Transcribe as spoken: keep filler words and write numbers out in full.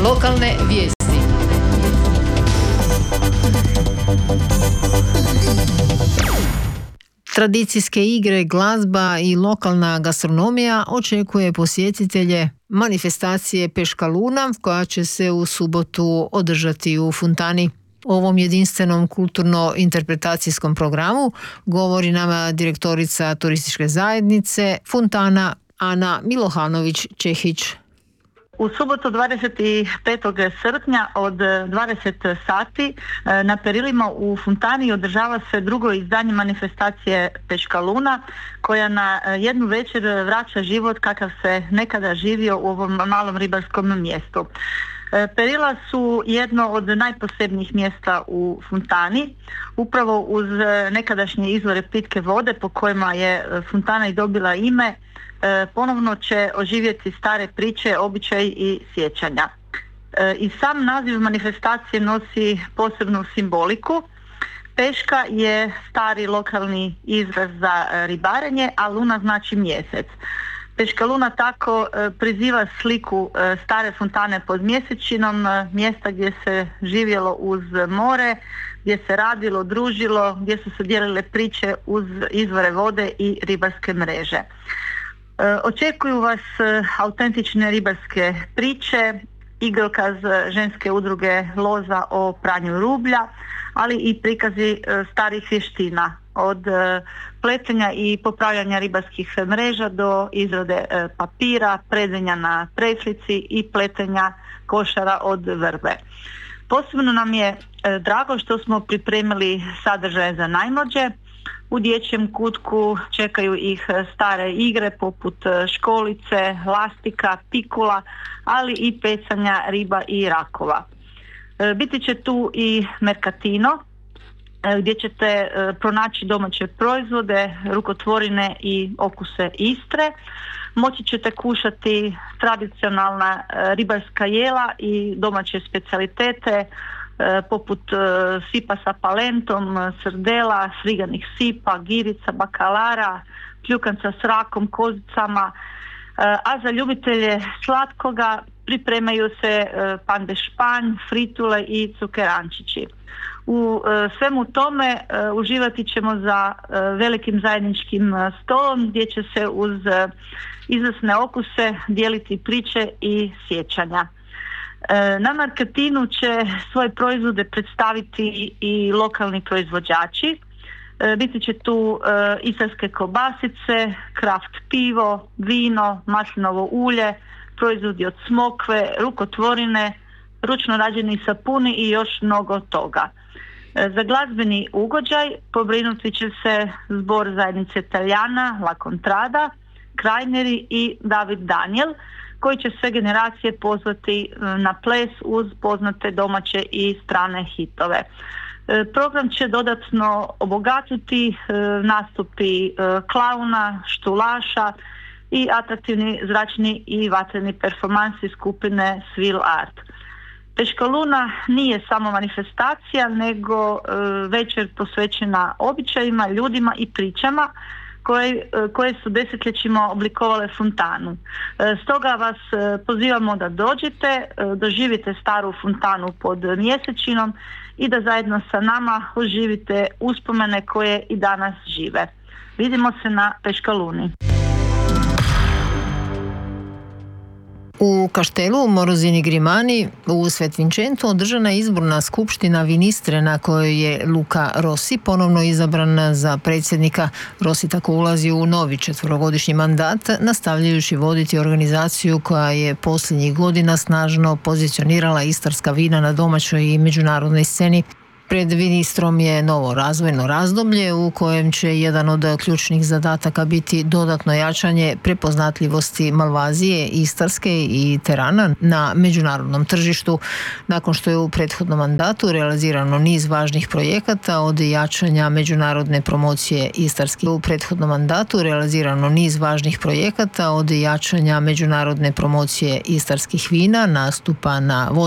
Lokalne vijesti. Tradicijske igre, glazba i lokalna gastronomija očekuje posjetitelje manifestacije Peška luna koja će se u subotu održati u Funtani. O ovom jedinstvenom kulturno-interpretacijskom programu govori nama direktorica turističke zajednice Funtana Ana Milohanović-Čehić. U subotu dvadeset petog srpnja od dvadeset sati na Perilima u Funtani održava se drugo izdanje manifestacije Peška luna koja na jednu večer vraća život kakav se nekada živio u ovom malom ribarskom mjestu. Perila su jedno od najposebnijih mjesta u Funtani, upravo uz nekadašnje izvore pitke vode po kojima je Funtana i dobila ime. Ponovno će oživjeti stare priče, običaji i sjećanja. I sam naziv manifestacije nosi posebnu simboliku. Peška je stari lokalni izraz za ribarenje, a luna znači mjesec. Peška luna tako priziva sliku stare Funtane pod mjesečinom, mjesta gdje se živjelo uz more, gdje se radilo, družilo, gdje su se dijelile priče uz izvore vode i ribarske mreže. Očekuju vas autentične ribarske priče, igrokaz ženske udruge Loza o pranju rublja, ali i prikazi starih vještina, od pletenja i popravljanja ribarskih mreža do izrade papira, predenja na preslici i pletenja košara od vrbe. Posebno nam je drago što smo pripremili sadržaje za najmlađe. U dječjem kutku čekaju ih stare igre poput školice, lastika, pikula, ali i pecanja riba i rakova. Biti će tu i merkatino gdje ćete pronaći domaće proizvode, rukotvorine i okuse Istre. Moći ćete kušati tradicionalna ribarska jela i domaće specijalitete poput sipa sa palentom, srdela, friganih sipa, girica, bakalara, pljukanca s rakom, kozicama, a za ljubitelje slatkoga pripremaju se pande španj, fritule i cukerančići. U svemu tome uživati ćemo za velikim zajedničkim stolom gdje će se uz izvrsne okuse dijeliti priče i sjećanja. Na marketinu će svoje proizvode predstaviti i lokalni proizvođači. Biti će tu istarske kobasice, kraft pivo, vino, maslinovo ulje, proizvodi od smokve, rukotvorine, ručno rađeni sapuni i još mnogo toga. Za glazbeni ugođaj pobrinuti će se zbor zajednice Italijana, La Contrada, Krajneri i David Daniel, koji će sve generacije pozvati na ples uz poznate domaće i strane hitove. Program će dodatno obogatiti nastupi klauna, štulaša i atraktivni zračni i vatreni performansi skupine Svil Art. Peška luna nije samo manifestacija, nego večer posvećena običajima, ljudima i pričama koje, koje su desetljećima oblikovale Funtanu. Stoga vas pozivamo da dođete, doživite staru Funtanu pod mjesečinom i da zajedno sa nama oživite uspomene koje i danas žive. Vidimo se na Peška luni. U Kaštelu Morozini Grimani u Svetvinčentu održana je izborna skupština Vinistre na kojoj je Luka Rossi ponovno izabran za predsjednika. Rossi tako ulazi u novi četverogodišnji mandat, nastavljajući voditi organizaciju koja je posljednjih godina snažno pozicionirala istarska vina na domaćoj i međunarodnoj sceni. Pred Vinistrom je novo razvojno razdoblje u kojem će jedan od ključnih zadataka biti dodatno jačanje prepoznatljivosti Malvazije, Istarske i Terana na međunarodnom tržištu. Nakon što je u prethodnom mandatu realizirano niz važnih projekata od jačanja međunarodne promocije Istarske. U prethodnom mandatu realizirano niz važnih projekata od jačanja međunarodne promocije istarskih vina, nastupa na